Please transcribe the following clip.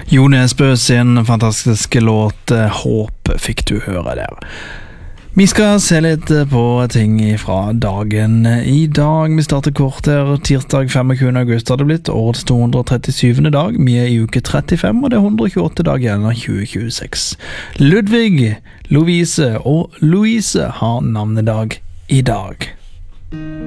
Jo Nesbø sin fantastiske låt Håp fikk du høre der. Vi skal se litt på ting fra dagen i dag. Vi starter kort her. Tirsdag 25. august har det blitt. Årets 237. dag. Vi er i uke 35, og det er 128 dager igjen av 2026. Ludvig, Lovise og Louise har navnedag i dag.